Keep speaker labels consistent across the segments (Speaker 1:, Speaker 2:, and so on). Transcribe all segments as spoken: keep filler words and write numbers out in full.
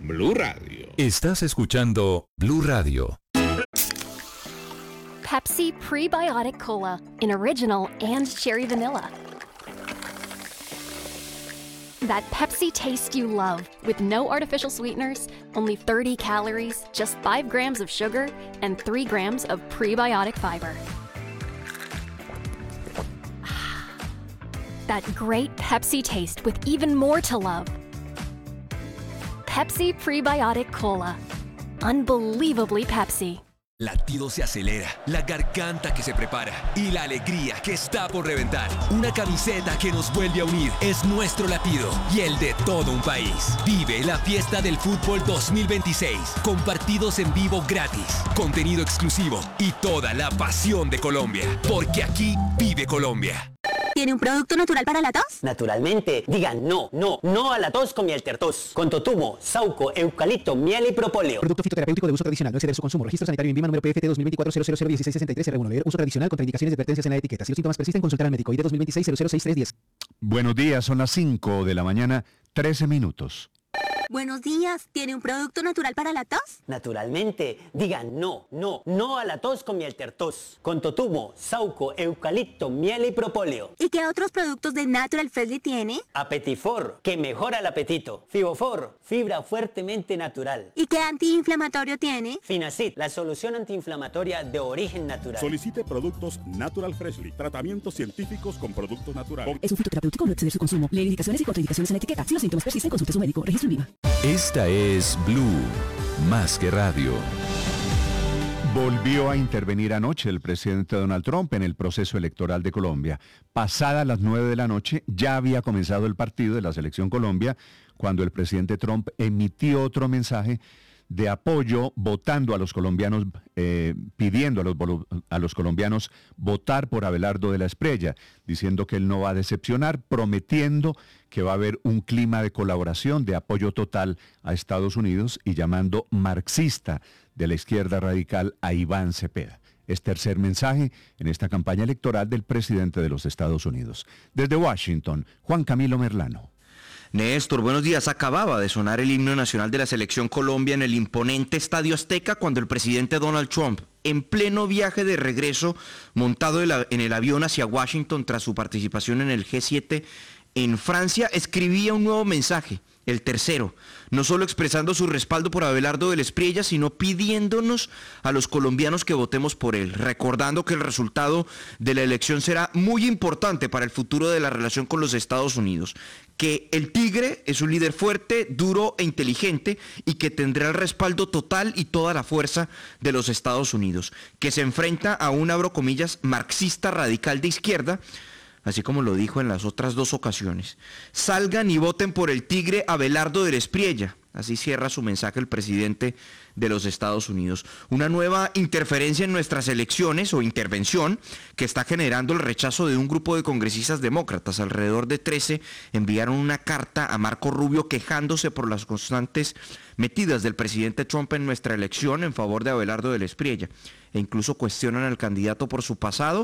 Speaker 1: Blue Radio.
Speaker 2: Estás escuchando Blue Radio.
Speaker 3: Pepsi Prebiotic Cola in original and cherry vanilla. That Pepsi taste you love, with no artificial sweeteners, only thirty calories, just five grams of sugar, and three grams of prebiotic fiber. That great Pepsi taste with even more to love. Pepsi Prebiotic Cola. Unbelievably Pepsi.
Speaker 4: Latido se acelera, la garganta que se prepara y la alegría que está por reventar. Una camiseta que nos vuelve a unir es nuestro latido y el de todo un país. Vive la fiesta del fútbol dos mil veintiséis con partidos en vivo gratis, contenido exclusivo y toda la pasión de Colombia. Porque aquí vive Colombia.
Speaker 5: ¿Tiene un producto natural para la tos?
Speaker 6: Naturalmente. Digan no, no, no a la tos con miel tertos. Con totumo, sauco, eucalipto, miel y propóleo.
Speaker 7: Producto fitoterapéutico de uso tradicional. No exceder su consumo. Registro sanitario INVIMA número P F T dos mil veinticuatro cero cero cero dieciséis sesenta y tres R uno. Leer uso tradicional. Contraindicaciones y advertencias en la etiqueta. Si los síntomas persisten, consultar al médico. I D dos mil veintiséis cero cero seis tres diez.
Speaker 8: Buenos días, son las cinco de la mañana, trece minutos.
Speaker 5: Buenos días, ¿tiene un producto natural para la tos?
Speaker 6: Naturalmente. Digan no, no, no a la tos con miel tertos. Con totumo, sauco, eucalipto, miel y propóleo.
Speaker 5: ¿Y qué otros productos de Natural Freshly tiene?
Speaker 6: Apetifor, que mejora el apetito. Fibofor, fibra fuertemente natural.
Speaker 5: ¿Y qué antiinflamatorio tiene?
Speaker 6: Finacid, la solución antiinflamatoria de origen natural.
Speaker 9: Solicite productos Natural Freshly, tratamientos científicos con productos naturales.
Speaker 10: Es un fitoterapéutico, no exceder su consumo. Leer indicaciones y contraindicaciones en la etiqueta. Si los síntomas persisten, consulte a su médico. Registro INVIMA.
Speaker 2: Esta es Blue, más que radio.
Speaker 8: Volvió a intervenir anoche el presidente Donald Trump en el proceso electoral de Colombia. Pasadas las nueve de la noche ya había comenzado el partido de la Selección Colombia cuando el presidente Trump emitió otro mensaje de apoyo, votando a los colombianos, eh, pidiendo a los, a los colombianos votar por Abelardo de la Espriella, diciendo que él no va a decepcionar, prometiendo que va a haber un clima de colaboración, de apoyo total a Estados Unidos y llamando marxista de la izquierda radical a Iván Cepeda. Es tercer mensaje en esta campaña electoral del presidente de los Estados Unidos. Desde Washington, Juan Camilo Merlano.
Speaker 11: Néstor, buenos días. Acababa de sonar el himno nacional de la Selección Colombia en el imponente Estadio Azteca cuando el presidente Donald Trump, en pleno viaje de regreso, montado en el avión hacia Washington tras su participación en el G siete en Francia, escribía un nuevo mensaje, el tercero, no solo expresando su respaldo por Abelardo de la Espriella, sino pidiéndonos a los colombianos que votemos por él, recordando que el resultado de la elección será muy importante para el futuro de la relación con los Estados Unidos, que el Tigre es un líder fuerte, duro e inteligente y que tendrá el respaldo total y toda la fuerza de los Estados Unidos, que se enfrenta a un, abro comillas, marxista radical de izquierda, así como lo dijo en las otras dos ocasiones. Salgan y voten por el Tigre Abelardo de la Espriella. Así cierra su mensaje el presidente de los Estados Unidos. Una nueva interferencia en nuestras elecciones o intervención que está generando el rechazo de un grupo de congresistas demócratas. Alrededor de trece enviaron una carta a Marco Rubio quejándose por las constantes metidas del presidente Trump en nuestra elección en favor de Abelardo de la Espriella. E incluso cuestionan al candidato por su pasado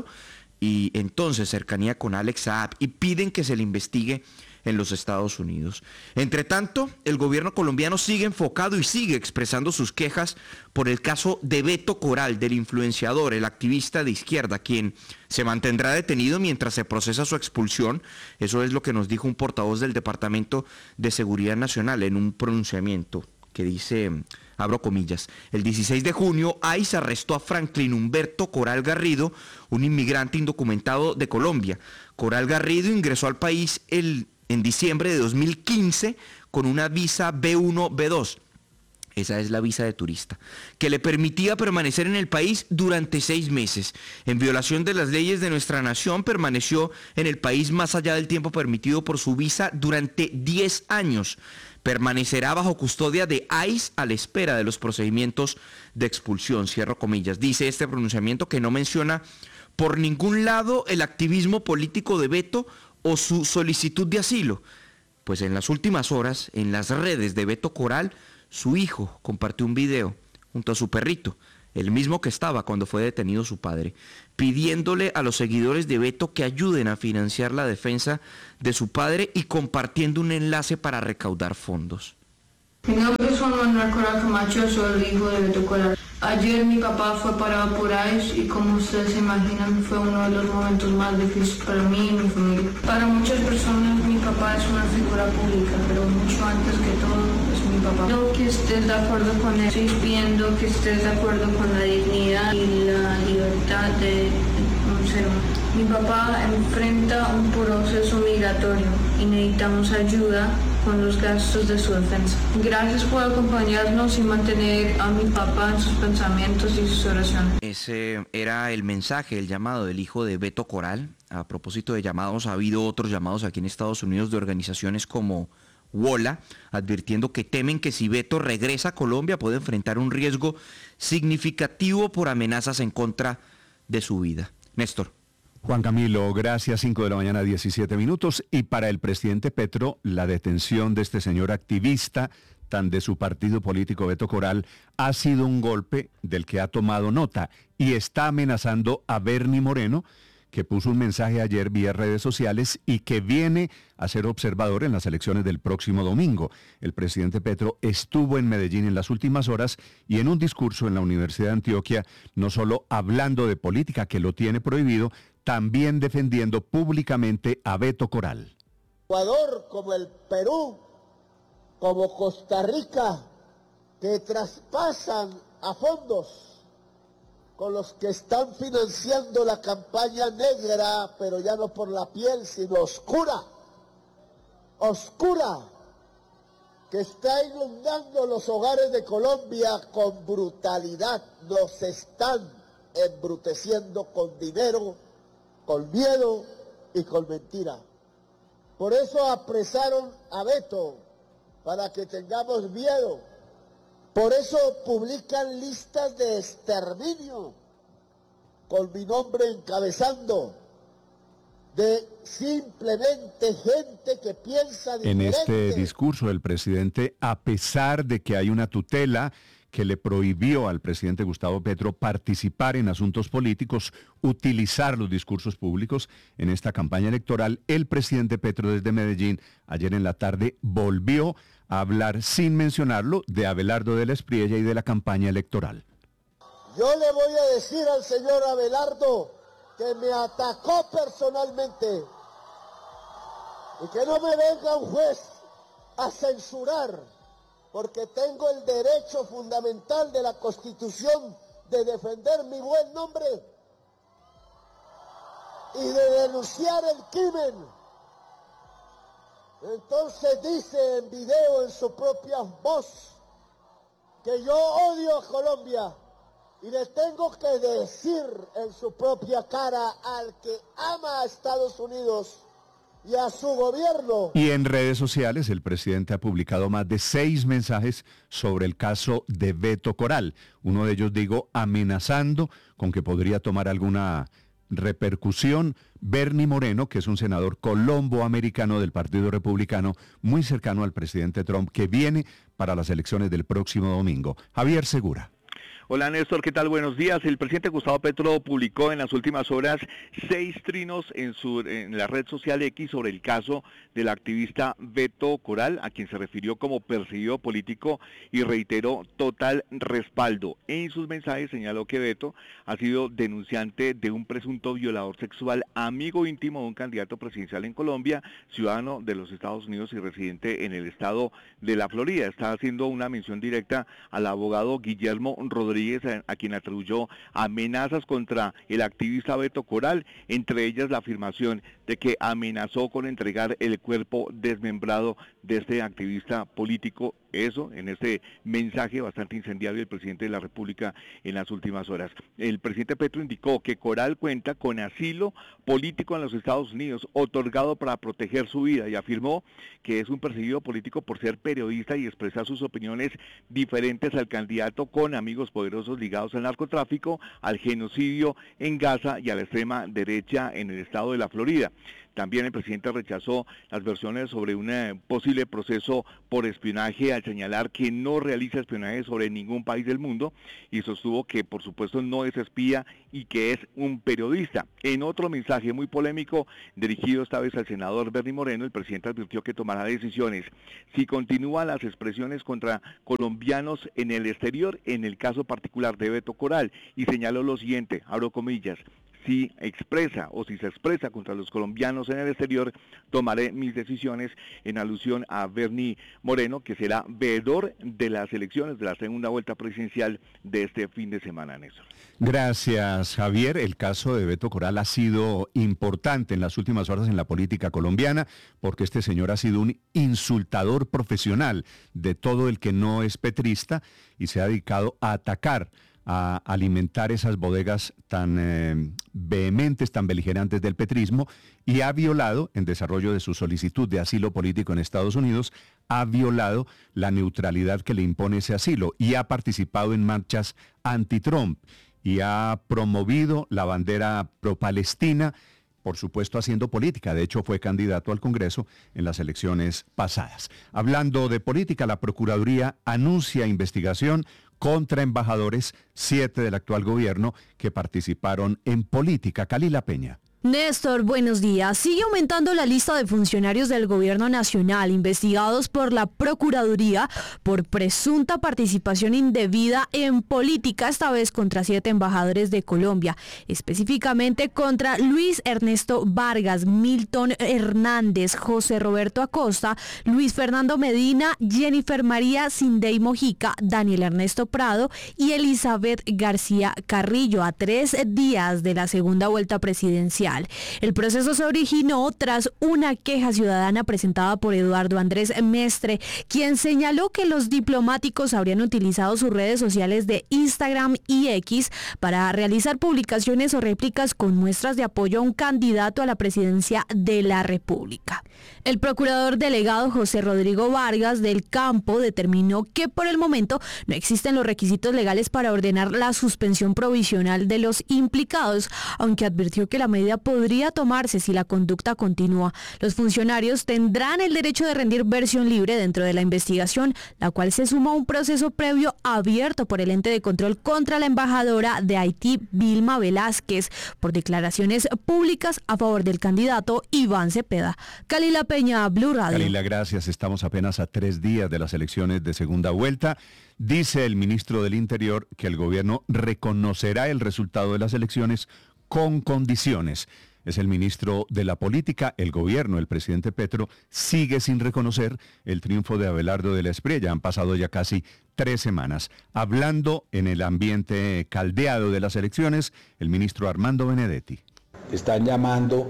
Speaker 11: y entonces cercanía con Alex Saab y piden que se le investigue en los Estados Unidos. Entre tanto, el gobierno colombiano sigue enfocado y sigue expresando sus quejas por el caso de Beto Coral, del influenciador, el activista de izquierda, quien se mantendrá detenido mientras se procesa su expulsión. Eso es lo que nos dijo un portavoz del Departamento de Seguridad Nacional en un pronunciamiento que dice, abro comillas, el dieciséis de junio, I C E arrestó a Franklin Humberto Coral Garrido, un inmigrante indocumentado de Colombia. Coral Garrido ingresó al país el, en diciembre de dos mil quince con una visa B uno B dos. Esa es la visa de turista, que le permitía permanecer en el país durante seis meses. En violación de las leyes de nuestra nación, permaneció en el país más allá del tiempo permitido por su visa durante diez años. Permanecerá bajo custodia de I C E a la espera de los procedimientos de expulsión, cierro comillas. Dice este pronunciamiento que no menciona por ningún lado el activismo político de Beto o su solicitud de asilo. Pues en las últimas horas, en las redes de Beto Coral, su hijo compartió un video junto a su perrito, el mismo que estaba cuando fue detenido su padre, pidiéndole a los seguidores de Beto que ayuden a financiar la defensa de su padre y compartiendo un enlace para recaudar fondos.
Speaker 12: Mi nombre es Juan
Speaker 1: Juan Manuel Corral Camacho, soy el hijo de Beto Corral. Ayer mi papá fue parado por ICE y como ustedes se imaginan fue uno de los momentos más difíciles para mí y mi familia. Para muchas personas mi papá es una figura pública, pero mucho antes que todo es mi papá. No que estés de acuerdo con él, estoy pidiendo que estés de acuerdo con la dignidad y la libertad de un ser humano. Mi papá enfrenta un proceso migratorio y necesitamos ayuda con los gastos de su defensa. Gracias por acompañarnos y mantener a mi papá en sus pensamientos y sus oraciones.
Speaker 11: Ese era el mensaje, el llamado del hijo de Beto Corral. A propósito de llamados, ha habido otros llamados aquí en Estados Unidos de organizaciones como WOLA, advirtiendo que temen que si Beto regresa a Colombia puede enfrentar un riesgo significativo por amenazas en contra de su vida. Néstor.
Speaker 8: Juan Camilo, gracias. cinco de la mañana, diecisiete minutos. Y para el presidente Petro, la detención de este señor activista, tan de su partido político Beto Corral, ha sido un golpe del que ha tomado nota y está amenazando a Bernie Moreno, que puso un mensaje ayer vía redes sociales y que viene a ser observador en las elecciones del próximo domingo. El presidente Petro estuvo en Medellín en las últimas horas y en un discurso en la Universidad de Antioquia, no solo hablando de política, que lo tiene prohibido, también defendiendo públicamente a Beto Corral.
Speaker 12: Ecuador, como el Perú, como Costa Rica, que traspasan a fondos con los que están financiando la campaña negra, pero ya no por la piel, sino oscura, oscura, que está inundando los hogares de Colombia con brutalidad. Nos están embruteciendo con dinero, con miedo y con mentira. Por eso apresaron a Beto, para que tengamos miedo. Por eso publican listas de exterminio, con mi nombre encabezando, de simplemente gente que piensa diferente.
Speaker 8: En este discurso el presidente, a pesar de que hay una tutela que le prohibió al presidente Gustavo Petro participar en asuntos políticos, utilizar los discursos públicos en esta campaña electoral, el presidente Petro desde Medellín, ayer en la tarde, volvió a hablar sin mencionarlo de Abelardo de la Espriella y de la campaña electoral.
Speaker 12: Yo le voy a decir al señor Abelardo que me atacó personalmente y que no me venga un juez a censurar, porque tengo el derecho fundamental de la Constitución de defender mi buen nombre y de denunciar el crimen. Entonces dice en video, en su propia voz, que yo odio a Colombia y le tengo que decir en su propia cara al que ama a Estados Unidos y a su gobierno.
Speaker 8: Y en redes sociales el presidente ha publicado más de seis mensajes sobre el caso de Beto Corral. Uno de ellos, digo, amenazando con que podría tomar alguna repercusión Bernie Moreno, que es un senador colombo-americano del Partido Republicano, muy cercano al presidente Trump, que viene para las elecciones del próximo domingo. Javier Segura.
Speaker 13: Hola Néstor, ¿qué tal? Buenos días. El presidente Gustavo Petro publicó en las últimas horas seis trinos en, su, en la red social X sobre el caso del activista Beto Corral, a quien se refirió como perseguido político y reiteró total respaldo. En sus mensajes señaló que Beto ha sido denunciante de un presunto violador sexual, amigo íntimo de un candidato presidencial en Colombia, ciudadano de los Estados Unidos y residente en el estado de la Florida. Está haciendo una mención directa al abogado Guillermo Rodríguez, a quien atribuyó amenazas contra el activista Beto Corral, entre ellas la afirmación de que amenazó con entregar el cuerpo desmembrado de este activista político. Eso en este mensaje bastante incendiario del presidente de la República en las últimas horas. El presidente Petro indicó que Corral cuenta con asilo político en los Estados Unidos, otorgado para proteger su vida, y afirmó que es un perseguido político por ser periodista y expresar sus opiniones diferentes al candidato, con amigos poderosos ligados al narcotráfico, al genocidio en Gaza y a la extrema derecha en el estado de la Florida. También el presidente rechazó las versiones sobre un eh, posible proceso por espionaje al señalar que no realiza espionaje sobre ningún país del mundo y sostuvo que por supuesto no es espía y que es un periodista. En otro mensaje muy polémico dirigido esta vez al senador Bernie Moreno, el presidente advirtió que tomará decisiones si continúan las expresiones contra colombianos en el exterior, en el caso particular de Beto Coral, y señaló lo siguiente, abro comillas: si expresa o si se expresa contra los colombianos en el exterior, tomaré mis decisiones, en alusión a Bernie Moreno, que será veedor de las elecciones de la segunda vuelta presidencial de este fin de semana, Néstor.
Speaker 8: Gracias, Javier. El caso de Beto Coral ha sido importante en las últimas horas en la política colombiana, porque este señor ha sido un insultador profesional de todo el que no es petrista y se ha dedicado a atacar, a alimentar esas bodegas tan eh, vehementes, tan beligerantes del petrismo, y ha violado, en desarrollo de su solicitud de asilo político en Estados Unidos, ha violado la neutralidad que le impone ese asilo y ha participado en marchas anti-Trump y ha promovido la bandera pro-palestina, por supuesto haciendo política. De hecho, fue candidato al Congreso en las elecciones pasadas. Hablando de política, la Procuraduría anuncia investigación contra embajadores, siete del actual gobierno, que participaron en política. Calila Peña.
Speaker 14: Néstor, buenos días. Sigue aumentando la lista de funcionarios del gobierno nacional investigados por la Procuraduría por presunta participación indebida en política, esta vez contra siete embajadores de Colombia, específicamente contra Luis Ernesto Vargas, Milton Hernández, José Roberto Acosta, Luis Fernando Medina, Jennifer María Sindey Mojica, Daniel Ernesto Prado y Elizabeth García Carrillo, a tres días de la segunda vuelta presidencial. El proceso se originó tras una queja ciudadana presentada por Eduardo Andrés Mestre, quien señaló que los diplomáticos habrían utilizado sus redes sociales de Instagram y X para realizar publicaciones o réplicas con muestras de apoyo a un candidato a la presidencia de la República. El procurador delegado José Rodrigo Vargas del Campo determinó que por el momento no existen los requisitos legales para ordenar la suspensión provisional de los implicados, aunque advirtió que la medida podría tomarse si la conducta continúa. Los funcionarios tendrán el derecho de rendir versión libre dentro de la investigación, la cual se suma a un proceso previo abierto por el ente de control contra la embajadora de Haití, Vilma Velázquez, por declaraciones públicas a favor del candidato Iván Cepeda. Calila Peña, Blue Radio.
Speaker 8: Calila, gracias. Estamos apenas a tres días de las elecciones de segunda vuelta. Dice el ministro del Interior que el gobierno reconocerá el resultado de las elecciones con condiciones. Es el ministro de la Política. El gobierno, el presidente Petro, sigue sin reconocer el triunfo de Abelardo de la Espriella. Han pasado ya casi tres semanas. Hablando en el ambiente caldeado de las elecciones, el ministro Armando Benedetti.
Speaker 15: Están llamando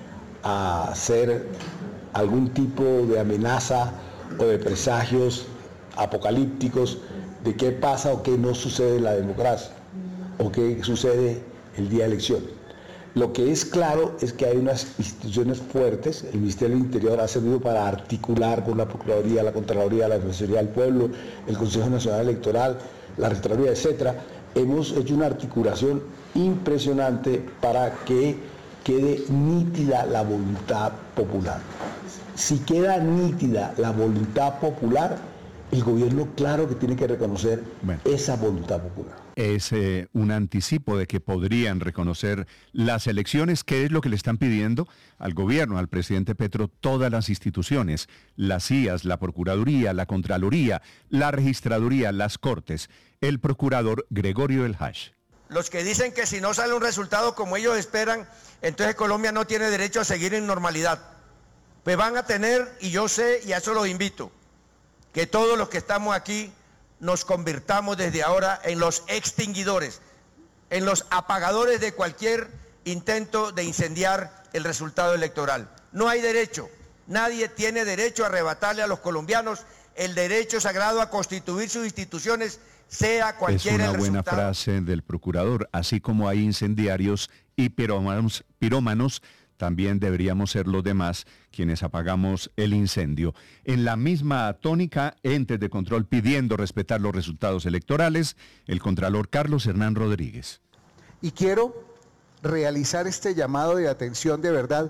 Speaker 15: a hacer algún tipo de amenaza o de presagios apocalípticos de qué pasa o qué no sucede en la democracia o qué sucede el día de elección. Lo que es claro es que hay unas instituciones fuertes. El Ministerio del Interior ha servido para articular con la Procuraduría, la Contraloría, la Defensoría del Pueblo, el Consejo Nacional Electoral, la Registraduría, etcétera. Hemos hecho una articulación impresionante para que quede nítida la voluntad popular. Si queda nítida la voluntad popular, el gobierno claro que tiene que reconocer bueno, esa voluntad popular.
Speaker 8: Es eh, un anticipo de que podrían reconocer las elecciones. ¿Qué es lo que le están pidiendo al gobierno, al presidente Petro, todas las instituciones, las C I As, la Procuraduría, la Contraloría, la Registraduría, las Cortes? El procurador Gregorio El Hash.
Speaker 16: Los que dicen que si no sale un resultado como ellos esperan, entonces Colombia no tiene derecho a seguir en normalidad. Pues van a tener, y yo sé, y a eso los invito, que todos los que estamos aquí nos convirtamos desde ahora en los extinguidores, en los apagadores de cualquier intento de incendiar el resultado electoral. No hay derecho, nadie tiene derecho a arrebatarle a los colombianos el derecho sagrado a constituir sus instituciones, sea cualquiera el resultado.
Speaker 8: Es una buena frase del procurador. Así como hay incendiarios y pirómanos, pirómanos también deberíamos ser los demás quienes apagamos el incendio. En la misma tónica, entes de control pidiendo respetar los resultados electorales, el contralor Carlos Hernán Rodríguez.
Speaker 17: Y quiero realizar este llamado de atención de verdad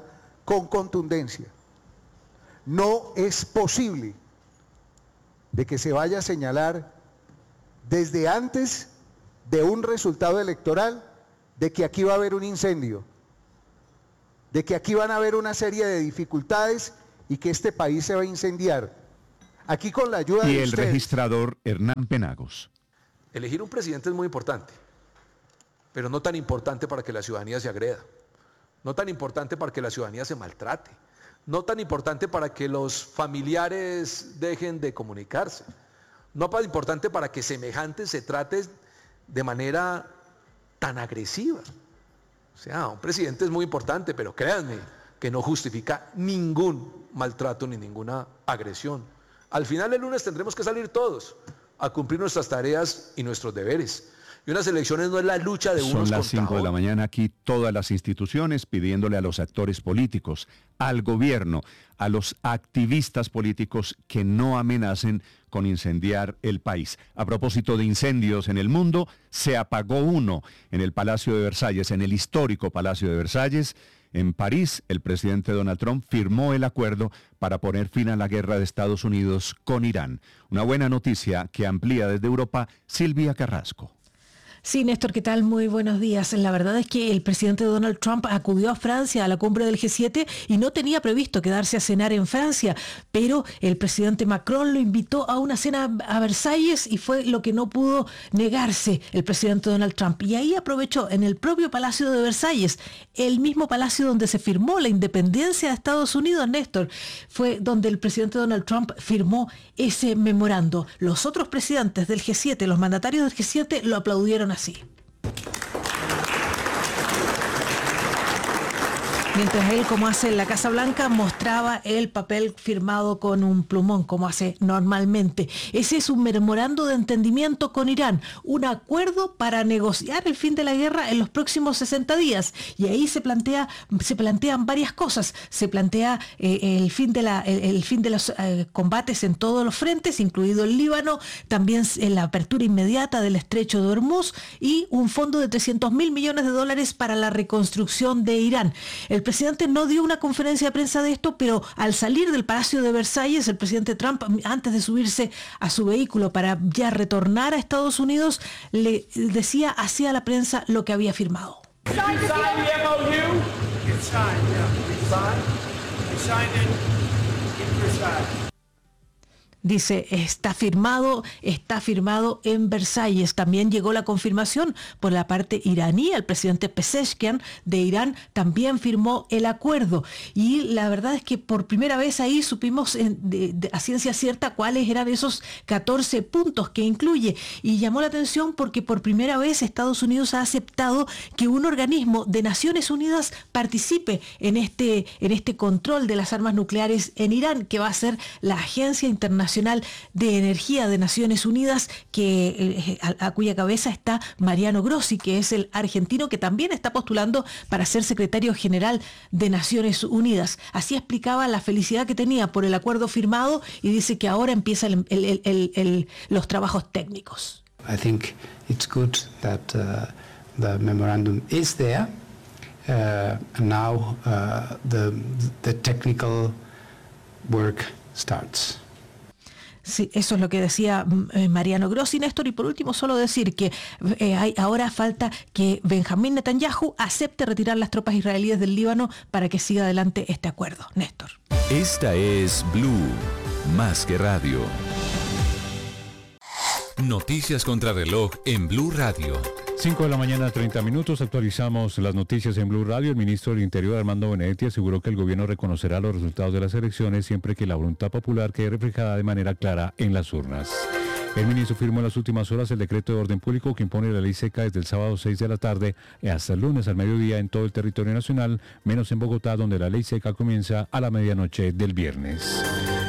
Speaker 17: con contundencia. No es posible de que se vaya a señalar desde antes de un resultado electoral de que aquí va a haber un incendio, de que aquí van a haber una serie de dificultades y que este país se va a incendiar. Aquí con la ayuda
Speaker 8: y
Speaker 17: de
Speaker 8: el
Speaker 17: ustedes.
Speaker 8: registrador Hernán Penagos.
Speaker 18: Elegir un presidente es muy importante, pero no tan importante para que la ciudadanía se agreda, no tan importante para que la ciudadanía se maltrate, no tan importante para que los familiares dejen de comunicarse, no tan importante para que semejantes se traten de manera tan agresiva. O sea, un presidente es muy importante, pero créanme que no justifica ningún maltrato ni ninguna agresión. Al final del lunes tendremos que salir todos a cumplir nuestras tareas y nuestros deberes. Y unas elecciones no es la lucha de unos
Speaker 8: Son las
Speaker 18: contra
Speaker 8: cinco de la
Speaker 18: otros.
Speaker 8: mañana aquí todas las instituciones pidiéndole a los actores políticos, al gobierno, a los activistas políticos que no amenacen con incendiar el país. A propósito de incendios en el mundo, se apagó uno en el Palacio de Versalles, en el histórico Palacio de Versalles. En París, el presidente Donald Trump firmó el acuerdo para poner fin a la guerra de Estados Unidos con Irán. Una buena noticia que amplía desde Europa Silvia Carrasco.
Speaker 19: Sí, Néstor, ¿qué tal? Muy buenos días. La verdad es que el presidente Donald Trump acudió a Francia a la cumbre del G siete y no tenía previsto quedarse a cenar en Francia, pero el presidente Macron lo invitó a una cena a Versalles y fue lo que no pudo negarse el presidente Donald Trump. Y ahí aprovechó en el propio Palacio de Versalles, el mismo palacio donde se firmó la independencia de Estados Unidos, Néstor, fue donde el presidente Donald Trump firmó ese memorando. Los otros presidentes del G siete, los mandatarios del G siete, lo aplaudieron así. Mientras él, como hace en la Casa Blanca, mostraba el papel firmado con un plumón, como hace normalmente. Ese es un memorando de entendimiento con Irán, un acuerdo para negociar el fin de la guerra en los próximos sesenta días. Y ahí se plantea, se plantean varias cosas. Se plantea eh, el fin de la, el, el fin de los eh, combates en todos los frentes, incluido el Líbano, también eh, la apertura inmediata del estrecho de Hormuz y un fondo de trescientos mil millones de dólares para la reconstrucción de Irán. El presidente no dio una conferencia de prensa de esto, pero al salir del Palacio de Versalles, el presidente Trump, antes de subirse a su vehículo para ya retornar a Estados Unidos, le decía hacia la prensa lo que había firmado. Dice, está firmado, está firmado en Versalles. También llegó la confirmación por la parte iraní. El presidente Pezeshkian de Irán también firmó el acuerdo. Y la verdad es que por primera vez ahí supimos en, de, de, a ciencia cierta cuáles eran esos catorce puntos que incluye. Y llamó la atención porque por primera vez Estados Unidos ha aceptado que un organismo de Naciones Unidas participe en este, en este control de las armas nucleares en Irán, que va a ser la Agencia Internacional de Energía de Naciones Unidas, que, eh, a, a cuya cabeza está Mariano Grossi, que es el argentino que también está postulando para ser secretario general de Naciones Unidas. Así explicaba la felicidad que tenía por el acuerdo firmado y dice que ahora empiezan el, el, el, el, los trabajos técnicos.
Speaker 20: I think it's good that uh, the memorandum is there. Uh, and now uh, the, the technical work starts.
Speaker 19: Sí, eso es lo que decía eh, Mariano Grossi, Néstor. Y por último, solo decir que eh, hay, ahora falta que Benjamín Netanyahu acepte retirar las tropas israelíes del Líbano para que siga adelante este acuerdo. Néstor.
Speaker 2: Esta es Blue, más que radio.
Speaker 21: Noticias contra reloj en Blue Radio.
Speaker 22: cinco de la mañana, treinta minutos, actualizamos las noticias en Blue Radio. El ministro del Interior, Armando Benedetti, aseguró que el gobierno reconocerá los resultados de las elecciones siempre que la voluntad popular quede reflejada de manera clara en las urnas. El ministro firmó en las últimas horas el decreto de orden público que impone la ley seca desde el sábado seis de la tarde hasta el lunes al mediodía en todo el territorio nacional, menos en Bogotá, donde la ley seca comienza a la medianoche del viernes.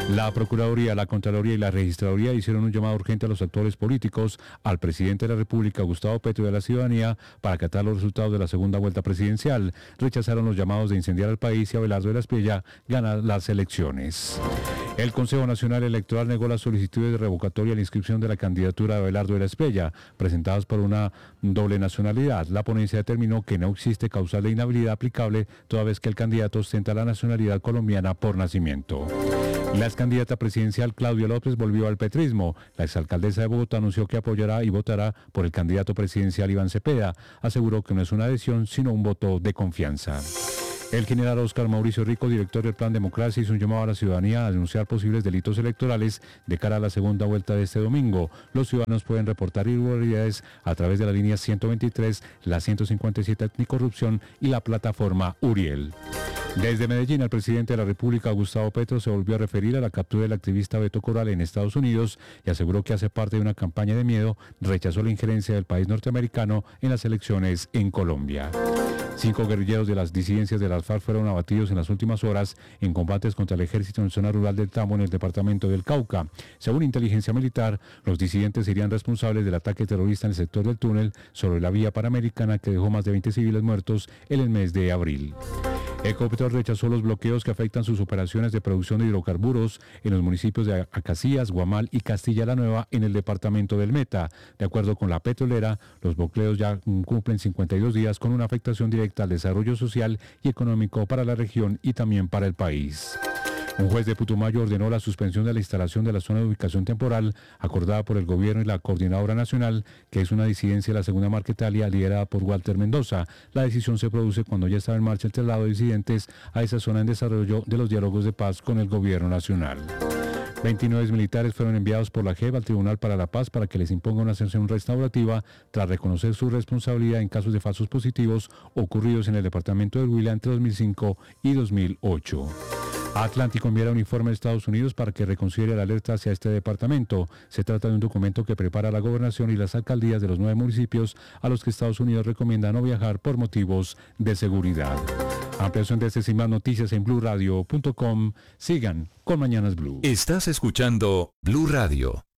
Speaker 22: La Procuraduría, la Contraloría y la Registraduría hicieron un llamado urgente a los actores políticos, al presidente de la República, Gustavo Petro, y a la ciudadanía para acatar los resultados de la segunda vuelta presidencial. Rechazaron los llamados de incendiar al país y Abelardo de la Espriella gana las elecciones. El Consejo Nacional Electoral negó las solicitudes de revocatoria a la inscripción de la candidatura de Abelardo de la Espriella, presentadas por una doble nacionalidad. La ponencia determinó que no existe causal de inhabilidad aplicable, toda vez que el candidato ostenta la nacionalidad colombiana por nacimiento. La excandidata presidencial Claudia López volvió al petrismo. La exalcaldesa de Bogotá anunció que apoyará y votará por el candidato presidencial Iván Cepeda. Aseguró que no es una adhesión, sino un voto de confianza. El general Óscar Mauricio Rico, director del Plan Democracia, hizo un llamado a la ciudadanía a denunciar posibles delitos electorales de cara a la segunda vuelta de este domingo. Los ciudadanos pueden reportar irregularidades a través de la línea ciento veintitrés, la ciento cincuenta y siete Anticorrupción y la plataforma Uriel. Desde Medellín, el presidente de la República, Gustavo Petro, se volvió a referir a la captura del activista Beto Coral en Estados Unidos y aseguró que hace parte de una campaña de miedo. Rechazó la injerencia del país norteamericano en las elecciones en Colombia. Cinco guerrilleros de las disidencias de las FARC fueron abatidos en las últimas horas en combates contra el ejército en zona rural del Tambo, en el departamento del Cauca. Según inteligencia militar, los disidentes serían responsables del ataque terrorista en el sector del túnel sobre la vía panamericana que dejó más de veinte civiles muertos en el mes de abril. Ecopetrol rechazó los bloqueos que afectan sus operaciones de producción de hidrocarburos en los municipios de Acacías, Guamal y Castilla la Nueva en el departamento del Meta. De acuerdo con la petrolera, los bloqueos ya cumplen cincuenta y dos días con una afectación directa al desarrollo social y económico para la región y también para el país. Un juez de Putumayo ordenó la suspensión de la instalación de la zona de ubicación temporal acordada por el gobierno y la Coordinadora Nacional, que es una disidencia de la Segunda Marquetalia liderada por Walter Mendoza. La decisión se produce cuando ya estaba en marcha el traslado de disidentes a esa zona en desarrollo de los diálogos de paz con el gobierno nacional. veintinueve militares fueron enviados por la J E P al Tribunal para la Paz para que les imponga una sanción restaurativa tras reconocer su responsabilidad en casos de falsos positivos ocurridos en el departamento del Huila entre dos mil cinco y dos mil ocho. Atlántico enviará un informe a Estados Unidos para que reconsidere la alerta hacia este departamento. Se trata de un documento que prepara la gobernación y las alcaldías de los nueve municipios a los que Estados Unidos recomienda no viajar por motivos de seguridad. Ampliación de estas y más noticias en blue radio punto com. Sigan con Mañanas Blue.
Speaker 21: Estás escuchando Blue Radio.